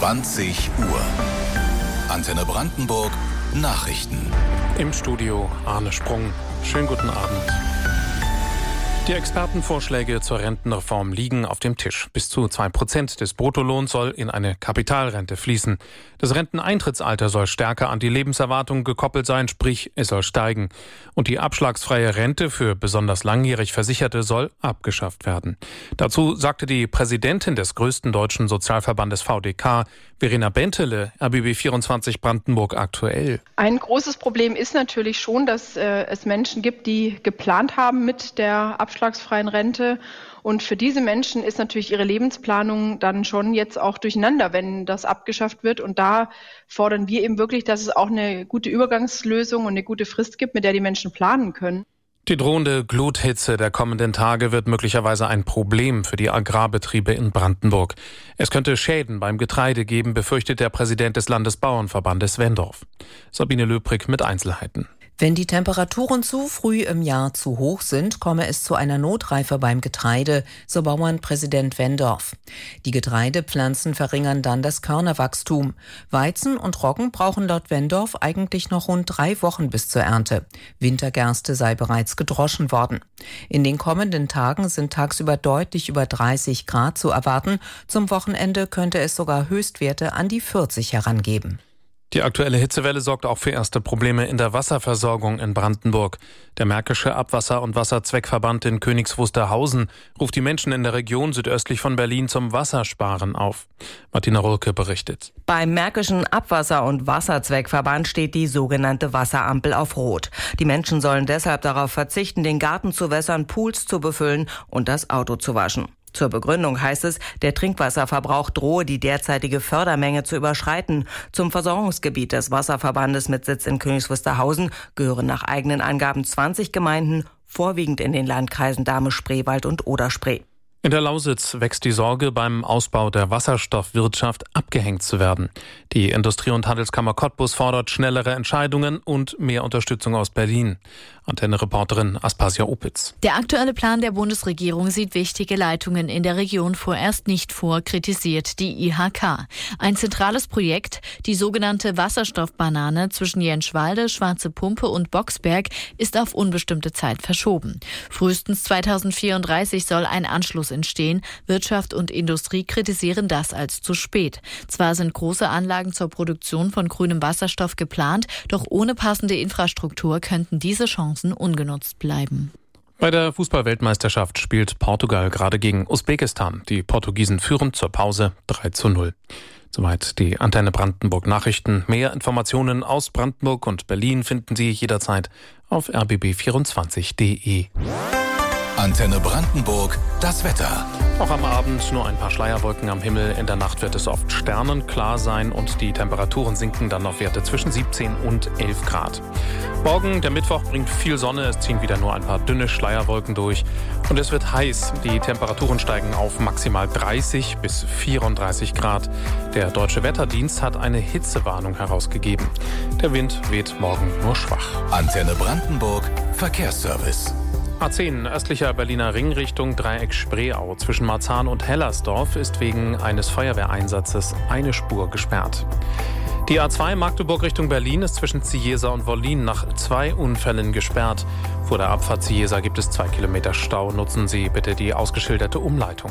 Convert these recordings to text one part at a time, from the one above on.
20 Uhr. Antenne Brandenburg Nachrichten. Im Studio Arne Sprung. Schönen guten Abend. Die Expertenvorschläge zur Rentenreform liegen auf dem Tisch. Bis zu 2% des Bruttolohns soll in eine Kapitalrente fließen. Das Renteneintrittsalter soll stärker an die Lebenserwartung gekoppelt sein, sprich es soll steigen. Und die abschlagsfreie Rente für besonders langjährig Versicherte soll abgeschafft werden. Dazu sagte die Präsidentin des größten deutschen Sozialverbandes VDK, Verena Bentele, RBB 24 Brandenburg aktuell. Ein großes Problem ist natürlich schon, dass es Menschen gibt, die geplant haben mit der abschlagsfreien Rente. Und für diese Menschen ist natürlich ihre Lebensplanung dann schon jetzt auch durcheinander, wenn das abgeschafft wird. Und da fordern wir eben wirklich, dass es auch eine gute Übergangslösung und eine gute Frist gibt, mit der die Menschen planen können. Die drohende Gluthitze der kommenden Tage wird möglicherweise ein Problem für die Agrarbetriebe in Brandenburg. Es könnte Schäden beim Getreide geben, befürchtet der Präsident des Landesbauernverbandes Wendorf. Sabine Löbrig mit Einzelheiten. Wenn die Temperaturen zu früh im Jahr zu hoch sind, komme es zu einer Notreife beim Getreide, so Bauernpräsident Wendorf. Die Getreidepflanzen verringern dann das Körnerwachstum. Weizen und Roggen brauchen laut Wendorf eigentlich noch rund 3 Wochen bis zur Ernte. Wintergerste sei bereits gedroschen worden. In den kommenden Tagen sind tagsüber deutlich über 30 Grad zu erwarten. Zum Wochenende könnte es sogar Höchstwerte an die 40 herangeben. Die aktuelle Hitzewelle sorgt auch für erste Probleme in der Wasserversorgung in Brandenburg. Der Märkische Abwasser- und Wasserzweckverband in Königs Wusterhausen ruft die Menschen in der Region südöstlich von Berlin zum Wassersparen auf. Martina Rulke berichtet. Beim Märkischen Abwasser- und Wasserzweckverband steht die sogenannte Wasserampel auf Rot. Die Menschen sollen deshalb darauf verzichten, den Garten zu wässern, Pools zu befüllen und das Auto zu waschen. Zur Begründung heißt es, der Trinkwasserverbrauch drohe die derzeitige Fördermenge zu überschreiten. Zum Versorgungsgebiet des Wasserverbandes mit Sitz in Königs Wusterhausen gehören nach eigenen Angaben 20 Gemeinden, vorwiegend in den Landkreisen Dahme-Spreewald und Oder-Spree. In der Lausitz wächst die Sorge, beim Ausbau der Wasserstoffwirtschaft abgehängt zu werden. Die Industrie- und Handelskammer Cottbus fordert schnellere Entscheidungen und mehr Unterstützung aus Berlin. Antenne-Reporterin Aspasia Opitz. Der aktuelle Plan der Bundesregierung sieht wichtige Leitungen in der Region vorerst nicht vor, kritisiert die IHK. Ein zentrales Projekt, die sogenannte Wasserstoffbanane zwischen Jenschwalde, Schwarze Pumpe und Boxberg, ist auf unbestimmte Zeit verschoben. Frühestens 2034 soll ein Anschluss entstehen. Wirtschaft und Industrie kritisieren das als zu spät. Zwar sind große Anlagen zur Produktion von grünem Wasserstoff geplant, doch ohne passende Infrastruktur könnten diese Chancen ungenutzt bleiben. Bei der Fußball-Weltmeisterschaft spielt Portugal gerade gegen Usbekistan. Die Portugiesen führen zur Pause 3:0. Soweit die Antenne Brandenburg Nachrichten. Mehr Informationen aus Brandenburg und Berlin finden Sie jederzeit auf rbb24.de. Antenne Brandenburg, das Wetter. Auch am Abend nur ein paar Schleierwolken am Himmel. In der Nacht wird es oft sternenklar sein und die Temperaturen sinken dann auf Werte zwischen 17 und 11 Grad. Morgen, der Mittwoch, bringt viel Sonne. Es ziehen wieder nur ein paar dünne Schleierwolken durch. Und es wird heiß. Die Temperaturen steigen auf maximal 30 bis 34 Grad. Der Deutsche Wetterdienst hat eine Hitzewarnung herausgegeben. Der Wind weht morgen nur schwach. Antenne Brandenburg, Verkehrsservice. A10 östlicher Berliner Ring Richtung Dreieck Spreeau. Zwischen Marzahn und Hellersdorf ist wegen eines Feuerwehreinsatzes eine Spur gesperrt. Die A2 Magdeburg Richtung Berlin ist zwischen Ziesa und Wollin nach 2 Unfällen gesperrt. Vor der Abfahrt Ziesa gibt es 2 Kilometer Stau. Nutzen Sie bitte die ausgeschilderte Umleitung.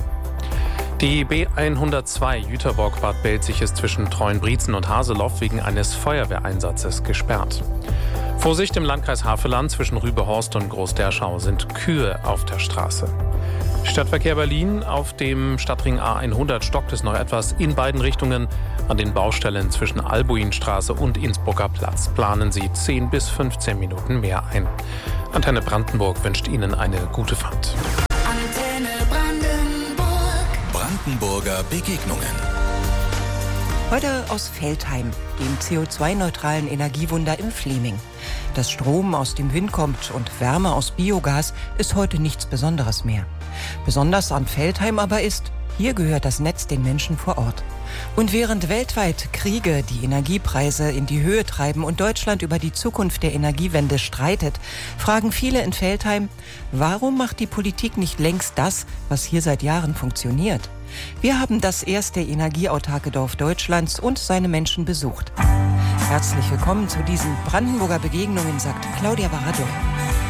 Die B102 Jüterborg-Bad Belzig ist zwischen Treuenbrietzen und Haseloff wegen eines Feuerwehreinsatzes gesperrt. Vorsicht im Landkreis Havelland zwischen Rübehorst und Groß-Derschau sind Kühe auf der Straße. Stadtverkehr Berlin, auf dem Stadtring A100 stockt es noch etwas in beiden Richtungen. An den Baustellen zwischen Albuinstraße und Innsbrucker Platz planen Sie 10 bis 15 Minuten mehr ein. Antenne Brandenburg wünscht Ihnen eine gute Fahrt. Antenne Brandenburg. Brandenburger Begegnungen. Heute aus Veltheim, dem CO2-neutralen Energiewunder im Fleming. Dass Strom aus dem Wind kommt und Wärme aus Biogas, ist heute nichts Besonderes mehr. Besonders an Veltheim aber ist, hier gehört das Netz den Menschen vor Ort. Und während weltweit Kriege die Energiepreise in die Höhe treiben und Deutschland über die Zukunft der Energiewende streitet, fragen viele in Veltheim, warum macht die Politik nicht längst das, was hier seit Jahren funktioniert? Wir haben das erste energieautarke Dorf Deutschlands und seine Menschen besucht. Herzlich willkommen zu diesen Brandenburger Begegnungen, sagt Claudia Baradol.